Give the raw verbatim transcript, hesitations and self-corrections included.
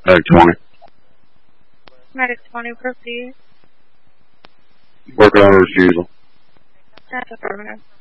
Medic twenty. Medic twenty, proceed. Working on a refusal. That's affirmative.